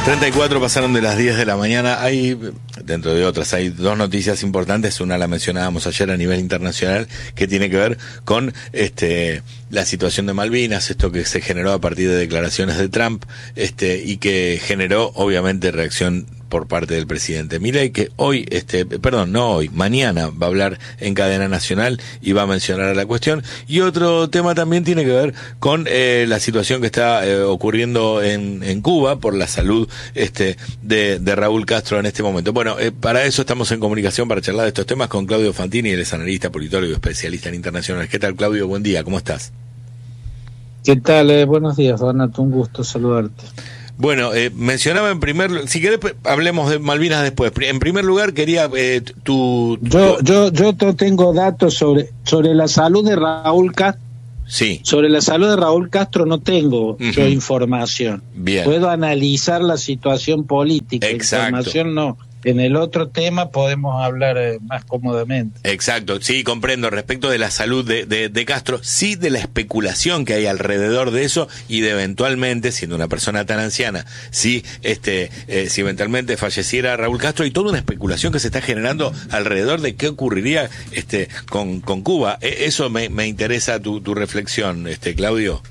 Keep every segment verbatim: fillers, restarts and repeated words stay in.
treinta y cuatro pasaron de las diez de la mañana. Hay, dentro de otras, hay dos noticias importantes. Una la mencionábamos ayer a nivel internacional, que tiene que ver con este la situación de Malvinas, esto que se generó a partir de declaraciones de Trump, este y que generó, obviamente, reacción por parte del presidente Milei, que hoy, este, perdón, no hoy, mañana va a hablar en cadena nacional y va a mencionar la cuestión. Y otro tema también tiene que ver con eh, la situación que está eh, ocurriendo en, en Cuba por la salud este de, de Raúl Castro en este momento. Bueno, eh, para eso estamos en comunicación para charlar de estos temas con Claudio Fantini, él es analista, politólogo, especialista en internacionales. ¿Qué tal, Claudio? Buen día, ¿cómo estás? ¿Qué tal? Eh, buenos días, Donato, un gusto saludarte. Bueno, eh, mencionaba en primer, si querés hablemos de Malvinas después. En primer lugar quería eh, tu, tu... Yo yo yo tengo datos sobre sobre la salud de Raúl Castro. Sí. Sobre la salud de Raúl Castro no tengo uh-huh. yo información. Bien. Puedo analizar la situación política. Exacto. Información no. En el otro tema podemos hablar eh, más cómodamente. Exacto, sí, comprendo. Respecto de la salud de, de, de Castro, sí de la especulación que hay alrededor de eso y de eventualmente, siendo una persona tan anciana, si, este, eh, si eventualmente falleciera Raúl Castro, y toda una especulación que se está generando alrededor de qué ocurriría este, con, con Cuba. E- eso me, me interesa tu, tu reflexión, este, Claudio.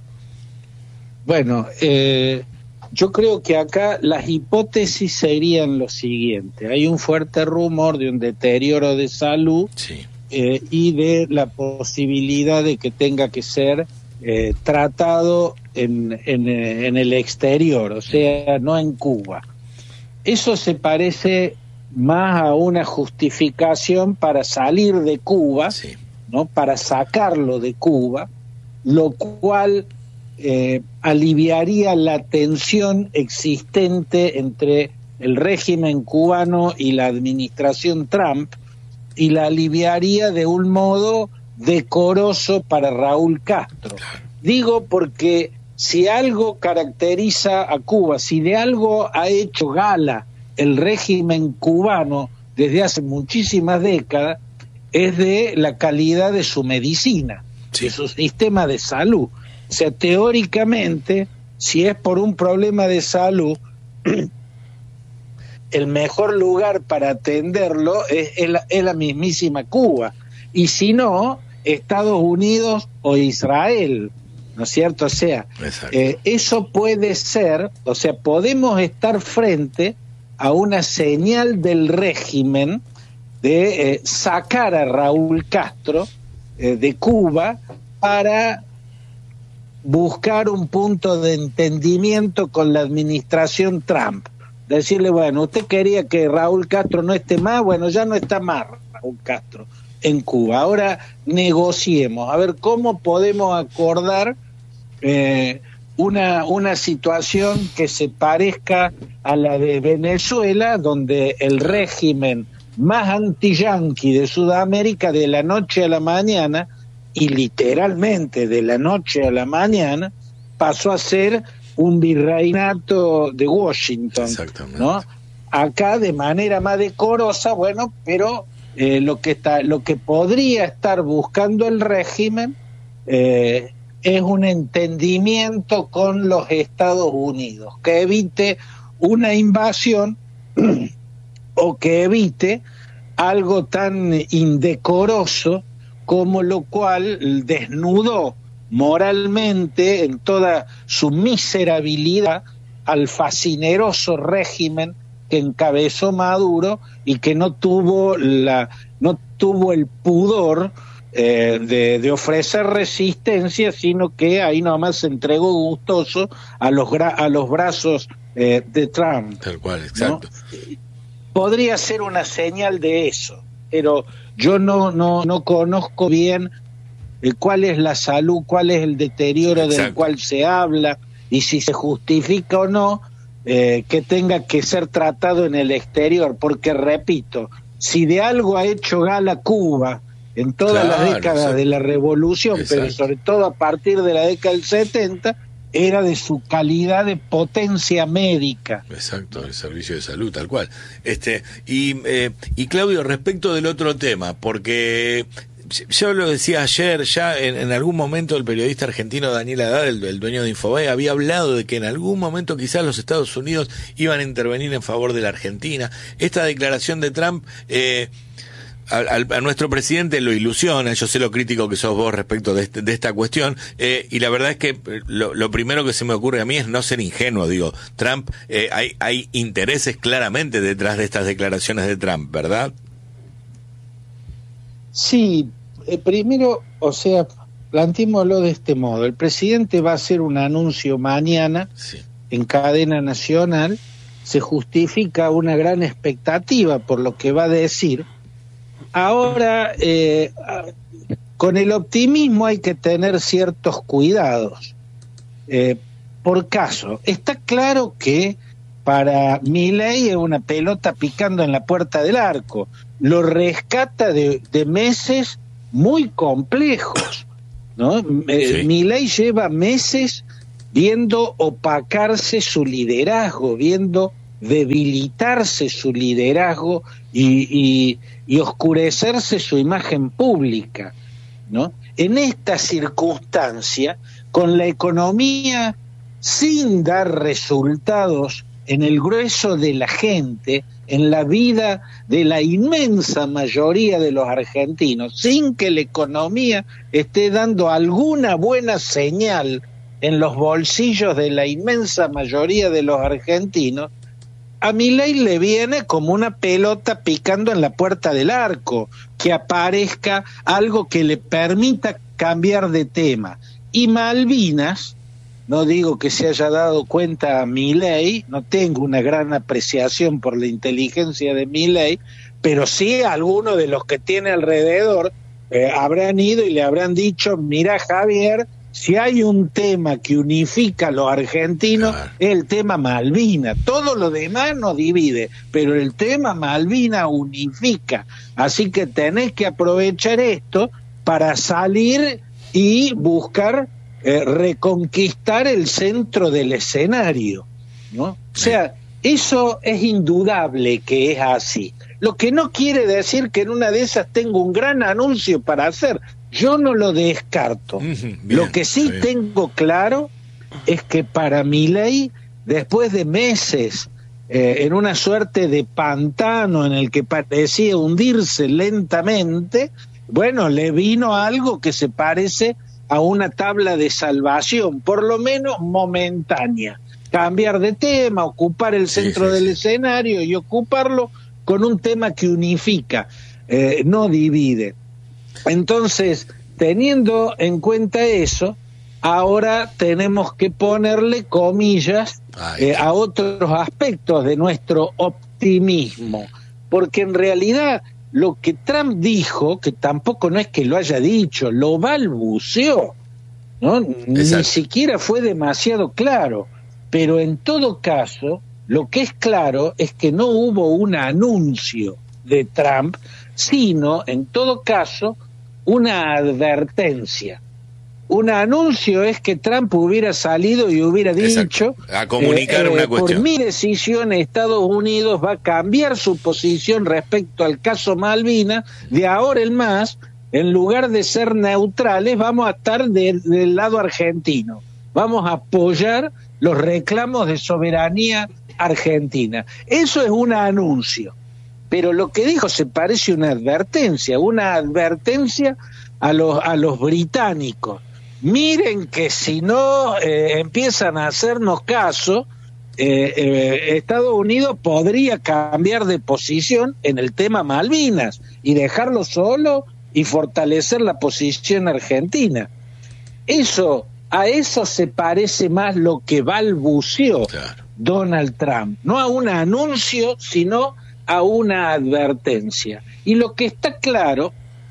Bueno, eh... yo creo que acá las hipótesis serían lo siguiente. Hay un fuerte rumor de un deterioro de salud sí. eh, y de la posibilidad de que tenga que ser eh, tratado en, en, en el exterior, o sea, no en Cuba. Eso se parece más a una justificación para salir de Cuba, sí. ¿no? Para sacarlo de Cuba, lo cual... Eh, aliviaría la tensión existente entre el régimen cubano y la administración Trump y la aliviaría de un modo decoroso para Raúl Castro. Digo porque si algo caracteriza a Cuba, si de algo ha hecho gala el régimen cubano desde hace muchísimas décadas, es de la calidad de su medicina, sí. de su sistema de salud. O sea, teóricamente, si es por un problema de salud, el mejor lugar para atenderlo es, es, la, es la mismísima Cuba. Y si no, Estados Unidos o Israel, ¿no es cierto? O sea, eh, eso puede ser, o sea, podemos estar frente a una señal del régimen de eh, sacar a Raúl Castro eh, de Cuba para... buscar un punto de entendimiento con la administración Trump. Decirle, bueno, usted quería que Raúl Castro no esté más, bueno, ya no está más Raúl Castro en Cuba. Ahora negociemos, a ver cómo podemos acordar eh, una, una situación que se parezca a la de Venezuela, donde el régimen más anti-yanqui de Sudamérica de la noche a la mañana y literalmente de la noche a la mañana pasó a ser un virreinato de Washington, ¿no? Acá de manera más decorosa, bueno, pero eh, lo que está, lo que podría estar buscando el régimen eh, es un entendimiento con los Estados Unidos, que evite una invasión o que evite algo tan indecoroso como lo cual desnudó moralmente en toda su miserabilidad al fascineroso régimen que encabezó Maduro y que no tuvo la no tuvo el pudor eh, de, de ofrecer resistencia, sino que ahí nomás se entregó gustoso a los gra- a los brazos eh, de Trump. Tal cual, exacto. ¿No? Podría ser una señal de eso, pero yo no no no conozco bien eh, cuál es la salud, cuál es el deterioro Exacto. del cual se habla y si se justifica o no eh, que tenga que ser tratado en el exterior, porque repito, si de algo ha hecho gala Cuba en todas claro, las décadas exacto. de la revolución, exacto. pero sobre todo a partir de la década del setenta, era de su calidad de potencia médica. Exacto, el servicio de salud, tal cual. Este y eh, y Claudio, respecto del otro tema, porque yo lo decía ayer, ya en, en algún momento el periodista argentino Daniel Haddad, el, el dueño de Infobae, había hablado de que en algún momento quizás los Estados Unidos iban a intervenir en favor de la Argentina. Esta declaración de Trump eh, a, a, a nuestro presidente lo ilusiona. Yo sé lo crítico que sos vos respecto de, este, de esta cuestión, eh, y la verdad es que lo, lo primero que se me ocurre a mí es no ser ingenuo. Digo, Trump, eh, hay, hay intereses claramente detrás de estas declaraciones de Trump, ¿verdad? Sí, eh, primero, o sea, planteémoslo de este modo. El presidente va a hacer un anuncio mañana sí. en cadena nacional, se justifica una gran expectativa por lo que va a decir. Ahora, eh, con el optimismo hay que tener ciertos cuidados. Eh, por caso, está claro que para Milei es una pelota picando en la puerta del arco. Lo rescata de, de meses muy complejos, ¿no? Sí. Milei lleva meses viendo opacarse su liderazgo, viendo debilitarse su liderazgo y, y, y oscurecerse su imagen pública, ¿no? En esta circunstancia, con la economía sin dar resultados en el grueso de la gente, en la vida de la inmensa mayoría de los argentinos, sin que la economía esté dando alguna buena señal en los bolsillos de la inmensa mayoría de los argentinos, a Milei le viene como una pelota picando en la puerta del arco, que aparezca algo que le permita cambiar de tema. Y Malvinas, no digo que se haya dado cuenta a Milei, no tengo una gran apreciación por la inteligencia de Milei, pero sí algunos de los que tiene alrededor eh, habrán ido y le habrán dicho, mira Javier, si hay un tema que unifica a los argentinos, claro, es el tema Malvina. Todo lo demás nos divide, pero el tema Malvina unifica. Así que tenés que aprovechar esto para salir y buscar eh, reconquistar el centro del escenario, ¿no? O sea, eso es indudable que es así. Lo que no quiere decir que en una de esas tengo un gran anuncio para hacer. Yo no lo descarto. Bien, lo que sí tengo claro es que para Milei, después de meses eh, en una suerte de pantano en el que parecía hundirse lentamente, bueno, le vino algo que se parece a una tabla de salvación, por lo menos momentánea. Cambiar de tema, ocupar el centro sí, sí, del sí. escenario y ocuparlo con un tema que unifica, eh, no divide. Entonces, teniendo en cuenta eso, ahora tenemos que ponerle comillas eh, a otros aspectos de nuestro optimismo, porque en realidad lo que Trump dijo, que tampoco no es que lo haya dicho, lo balbuceó, ¿no? Ni siquiera fue demasiado claro, pero en todo caso, lo que es claro es que no hubo un anuncio de Trump, sino, en todo caso, una advertencia. Un anuncio es que Trump hubiera salido y hubiera dicho Exacto. a comunicar eh, una eh, cuestión. Por mi decisión, Estados Unidos va a cambiar su posición respecto al caso Malvinas. De ahora en más, en lugar de ser neutrales, vamos a estar de, del lado argentino. Vamos a apoyar los reclamos de soberanía argentina. Eso es un anuncio. Pero lo que dijo se parece a una advertencia, una advertencia a los, a los británicos. Miren que si no eh, empiezan a hacernos caso, eh, eh, Estados Unidos podría cambiar de posición en el tema Malvinas y dejarlo solo y fortalecer la posición argentina. Eso, a eso se parece más lo que balbuceó claro. Donald Trump, no a un anuncio, sino a una advertencia. Y lo que está claro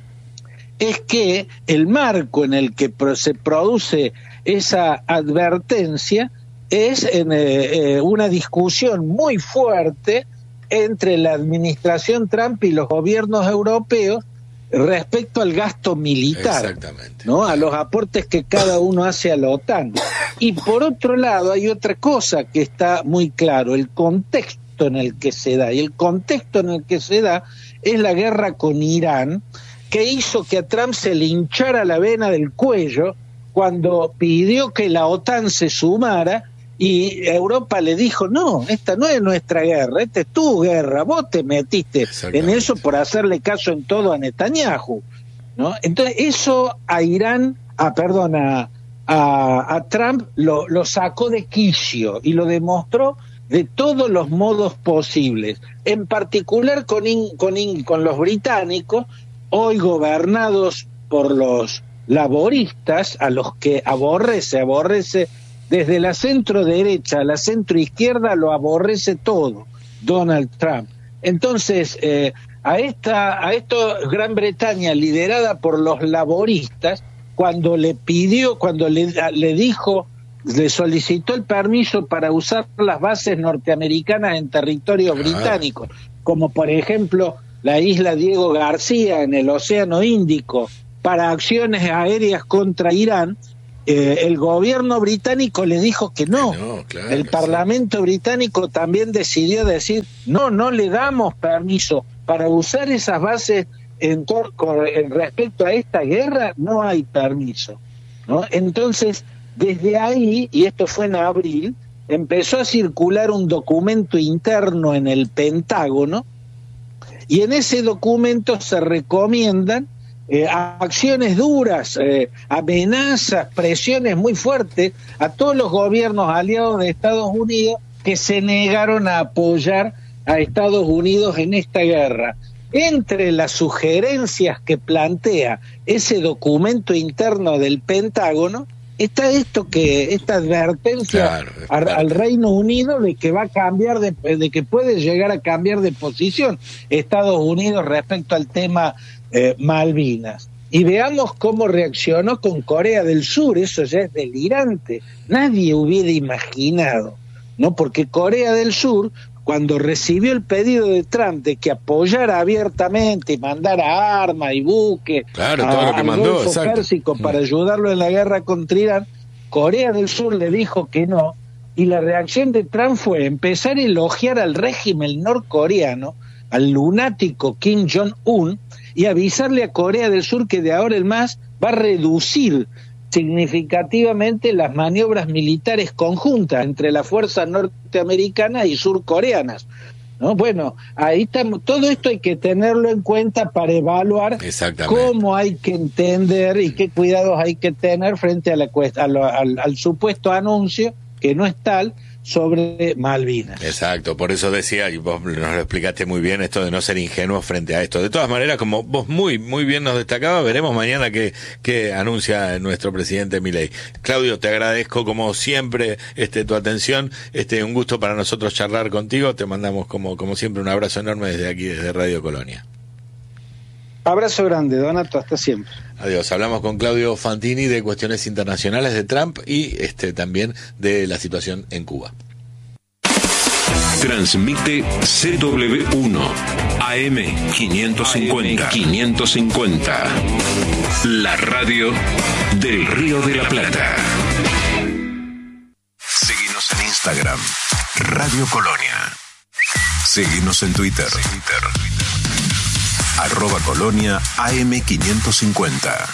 es que el marco en el que se produce esa advertencia es en eh, una discusión muy fuerte entre la administración Trump y los gobiernos europeos respecto al gasto militar, Exactamente. ¿no? A los aportes que cada uno hace a la OTAN. Y por otro lado hay otra cosa que está muy claro, el contexto en el que se da, y el contexto en el que se da es la guerra con Irán, que hizo que a Trump se le hinchara la vena del cuello cuando pidió que la OTAN se sumara y Europa le dijo, no, esta no es nuestra guerra, esta es tu guerra, vos te metiste en eso por hacerle caso en todo a Netanyahu, ¿no? Entonces eso a Irán, a, perdón, a, a, a Trump lo, lo sacó de quicio y lo demostró de todos los modos posibles, en particular con, in, con, in, con los británicos, hoy gobernados por los laboristas, a los que aborrece, aborrece desde la centro derecha a la centro izquierda, lo aborrece todo Donald Trump. Entonces, eh, a esta, a esto Gran Bretaña, liderada por los laboristas, cuando le pidió, cuando le, le dijo, le solicitó el permiso para usar las bases norteamericanas en territorio británico, como por ejemplo la isla Diego García en el Océano Índico, para acciones aéreas contra Irán, eh, el gobierno británico le dijo que no. no claro, el Parlamento sí. británico también decidió decir, no, no le damos permiso para usar esas bases en, en respecto a esta guerra, no hay permiso, ¿no? Entonces, desde ahí, y esto fue en abril, empezó a circular un documento interno en el Pentágono, y en ese documento se recomiendan eh, acciones duras, eh, amenazas, presiones muy fuertes a todos los gobiernos aliados de Estados Unidos que se negaron a apoyar a Estados Unidos en esta guerra. Entre las sugerencias que plantea ese documento interno del Pentágono está esto, que esta advertencia claro, al, al Reino Unido de que va a cambiar de, de que puede llegar a cambiar de posición Estados Unidos respecto al tema eh, Malvinas. Y veamos cómo reaccionó con Corea del Sur. Eso ya es delirante. Nadie hubiera imaginado, ¿no? Porque Corea del Sur, cuando recibió el pedido de Trump de que apoyara abiertamente y mandara armas y buques claro, todo a, lo que mandó, al Golfo Pérsico para ayudarlo en la guerra contra Irán, Corea del Sur le dijo que no, y la reacción de Trump fue empezar a elogiar al régimen norcoreano, al lunático Kim Jong-un, y avisarle a Corea del Sur que de ahora en más va a reducir significativamente las maniobras militares conjuntas entre las fuerzas norteamericanas y surcoreanas, ¿no? Bueno, ahí estamos. Todo esto hay que tenerlo en cuenta para evaluar cómo hay que entender y qué cuidados hay que tener frente a la a lo, al, al supuesto anuncio, que no es tal, sobre Malvinas. Exacto, por eso decía, y vos nos lo explicaste muy bien, esto de no ser ingenuos frente a esto. De todas maneras, como vos muy muy bien nos destacabas, veremos mañana qué, qué anuncia nuestro presidente Milei. Claudio, te agradezco como siempre este tu atención, este un gusto para nosotros charlar contigo, te mandamos como, como siempre un abrazo enorme desde aquí, desde Radio Colonia. Abrazo grande, Donato, hasta siempre. Adiós. Hablamos con Claudio Fantini de cuestiones internacionales de Trump y este también de la situación en Cuba. Transmite C W uno A M quinientos cincuenta. quinientos cincuenta. La radio del Río de la Plata. Síguenos en Instagram, Radio Colonia. Síguenos en Twitter. Twitter. Arroba Colonia A M quinientos cincuenta.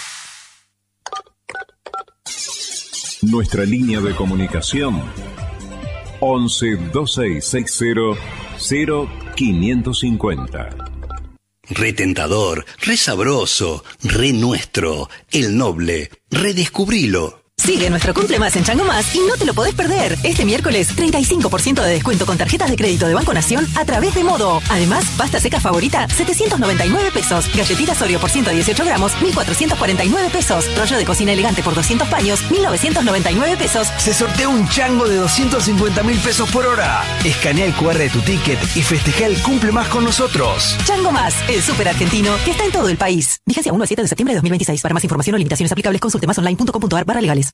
Nuestra línea de comunicación once veintiséis sesenta cero quinientos cincuenta. Re tentador, re sabroso, re nuestro, el noble, redescubrilo. Sigue nuestro Cumple Más en Chango Más y no te lo podés perder. Este miércoles, treinta y cinco por ciento de descuento con tarjetas de crédito de Banco Nación a través de Modo. Además, pasta seca favorita, setecientos noventa y nueve pesos. Galletitas Oreo por ciento dieciocho gramos, mil cuatrocientos cuarenta y nueve pesos. Rollo de cocina elegante por doscientos paños, mil novecientos noventa y nueve pesos. Se sortea un chango de doscientos cincuenta mil pesos por hora. Escanea el cu erre de tu ticket y festeja el Cumple Más con nosotros. Chango Más, el súper argentino que está en todo el país. Vigencia uno al siete de septiembre de dos mil veintiséis. Para más información o limitaciones aplicables, consulte más online punto com punto ar barra legales.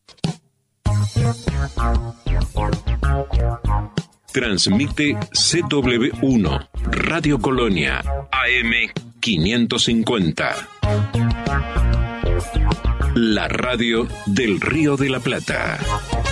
Transmite C W uno, Radio Colonia, A M quinientos cincuenta. La radio del Río de la Plata.